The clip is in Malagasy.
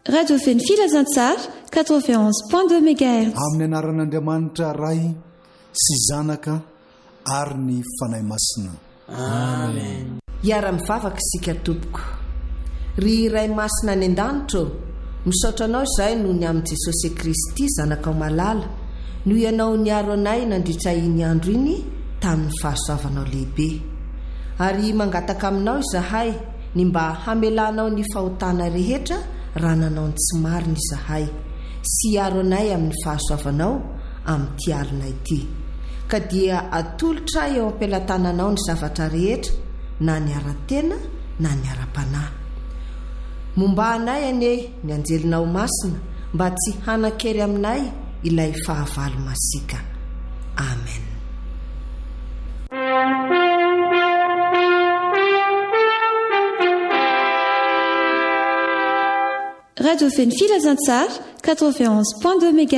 Radio Feny Filazantsara 91.2 MHz. Amin'ny anaran'Andriamanitra Ray sy Zanaka ary ny fanahy masina. Amen. Iara-mivavaka isika tompoko. Ry Ray masina any an-danitra, misaotra anao izay noho ny amin'i Jesosy Kristy zanakao malala, noho ianao niaro anay nandritra iny andro iny tamin'ny fahasoavanao lehibe. Ary mangataka aminao izahay ny mba hamelanao ny fahotana rehetra raha nanao ny tsy marina izahay, sy iaro anay amin'ny fahasoavanao amin'ity alina ity. Ka dia atolotra eo am-pelatananao ny zavatra rehetra, na ny ara-tena na ny ara-panahy. Momba anay ane ny anjelinao masina, mba tsy hanakery aminay ilay fahavalo masika. Amen. Radio Feny Filazantsara 91.2 MHz.